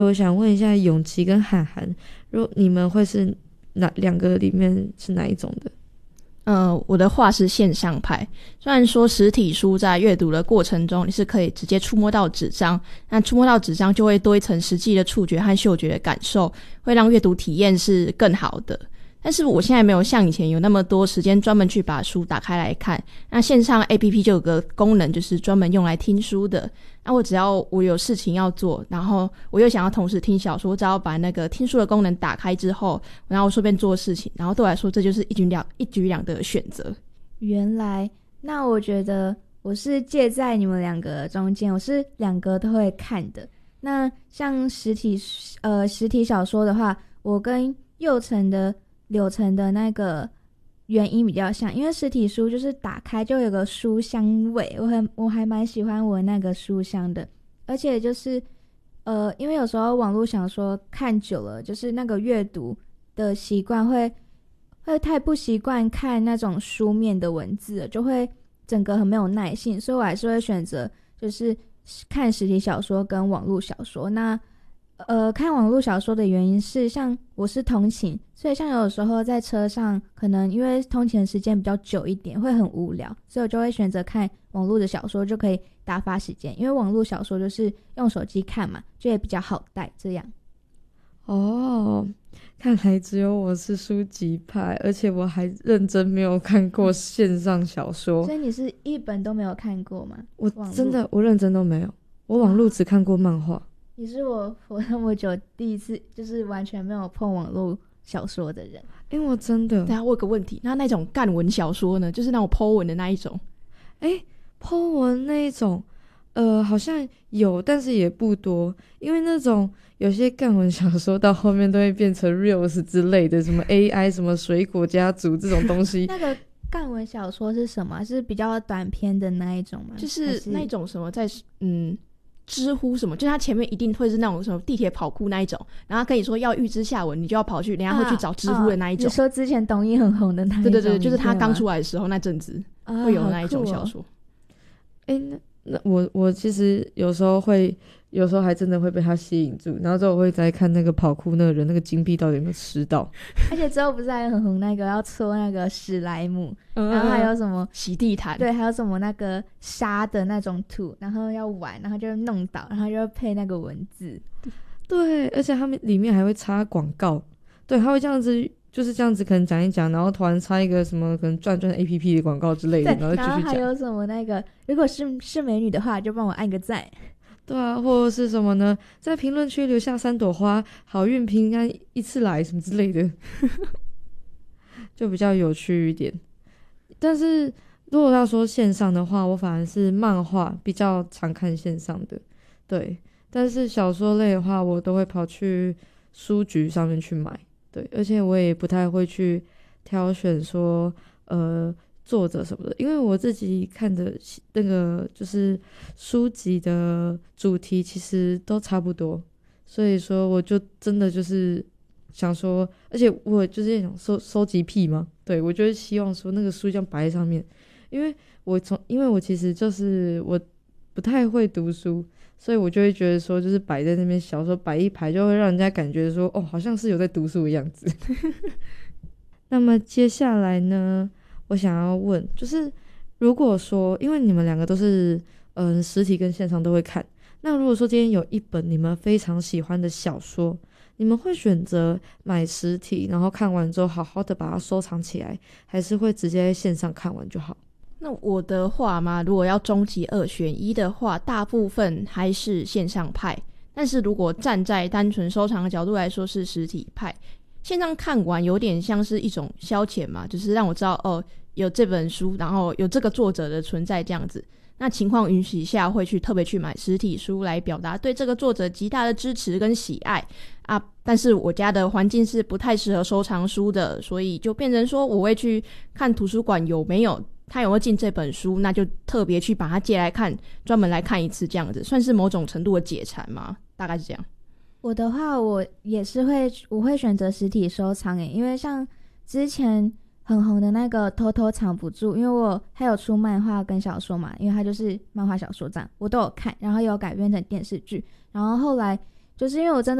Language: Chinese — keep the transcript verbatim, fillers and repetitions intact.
我想问一下永琪跟涵涵，如你们会是哪两个里面是哪一种的？ 呃，我的话是线上派。虽然说实体书在阅读的过程中你是可以直接触摸到纸张，那触摸到纸张就会多一层实际的触觉和嗅觉的感受，会让阅读体验是更好的。但是我现在没有像以前有那么多时间专门去把书打开来看，那线上 A P P 就有个功能就是专门用来听书的，那我只要我有事情要做，然后我又想要同时听小说，我只要把那个听书的功能打开之后，然后顺便做事情，然后对我来说这就是一举两一举两得的选择。 原来，那我觉得我是介在你们两个中间，我是两个都会看的。那像实体呃实体小说的话，我跟佑成的柳成的那个原因比较像，因为实体书就是打开就有个书香味，我很我还蛮喜欢闻那个书香的。而且就是呃，因为有时候网络小说看久了，就是那个阅读的习惯会会太不习惯看那种书面的文字了，就会整个很没有耐性，所以我还是会选择就是看实体小说跟网络小说。那呃，看网络小说的原因是，像我是通勤，所以像有时候在车上，可能因为通勤的时间比较久一点，会很无聊，所以我就会选择看网络的小说，就可以打发时间。因为网络小说就是用手机看嘛，就也比较好带。这样。 哦，看来只有我是书籍派，而且我还认真没有看过线上小说。 所以你是一本都没有看过吗？ 我真的，我认真都没有，我网络只看过漫画。 你是我活那么久第一次就是完全没有碰网络小说的人。 因为我真的对啊，我有个问题，那那种干文小说呢，就是那种 po 文的那一种？ 诶 po 文那一种呃好像有，但是也不多，因为那种有些干文小说到后面都会变成 reels 之类的，什么 A I 什么水果家族这种东西。 那个干文小说是什么？是比较短篇的那一种吗？ 就是那种什么在嗯知乎什么，就是他前面一定会是那种什么地铁跑酷那一种，然后跟你说要预知下文，你就要跑去，人家会去找知乎的那一种。 啊啊、你说之前抖音很红的那一种？ 对对对，就是他刚出来的时候那阵子、 啊、 会有那一种小说。 哎、哦，那那我我其实有时候会，有时候还真的会被他吸引住，然后之后我会再看那个跑酷那个人那个金币到底有没有吃到。 而且之后不是还很红那个要搓那个史莱姆、嗯、然后还有什么洗地毯， 对，还有什么那个沙的那种土，然后要玩，然后就弄倒，然后就配那个文字。 对，而且他们里面还会插广告，对，他会这样子，就是这样子可能讲一讲，然后突然插一个什么可能转转 A P P 的广告之类的，然后继续讲。 然后还有什么那个如果是是美女的话就帮我按个赞。 对啊，或者是什么呢，在评论区留下三朵花，好运平安一次来什么之类的。就比较有趣一点。但是如果要说线上的话，我反而是漫画比较常看线上的，对。但是小说类的话，我都会跑去书局上面去买，对。而且我也不太会去挑选说呃作者什么的，因为我自己看的那个就是书籍的主题其实都差不多，所以说我就真的就是想说，而且我就是那种收收集癖嘛，对，我就是希望说那个书这样摆在上面，因为我从因为我其实就是我不太会读书，所以我就会觉得说就是摆在那边小说摆一排就会让人家感觉说哦好像是有在读书的样子。那么接下来呢，我想要问就是如果说因为你们两个都是嗯、呃、实体跟线上都会看，那如果说今天有一本你们非常喜欢的小说，你们会选择买实体然后看完之后好好的把它收藏起来，还是会直接在线上看完就好？ 那我的话嘛，如果要终极二选一的话，大部分还是线上派，但是如果站在单纯收藏的角度来说是实体派。线上看完有点像是一种消遣嘛，就是让我知道哦有这本书，然后有这个作者的存在这样子，那情况允许下会去特别去买实体书来表达对这个作者极大的支持跟喜爱啊。但是我家的环境是不太适合收藏书的，所以就变成说我会去看图书馆有没有他有没有进这本书，那就特别去把它借来看，专门来看一次这样子，算是某种程度的解馋嘛，大概是这样。 我的话我也是会我会选择实体收藏耶，因为像之前很红的那个偷偷藏不住，因为我还有出漫画跟小说嘛，因为它就是漫画小说这样我都有看，然后也有改编成电视剧，然后后来就是因为我真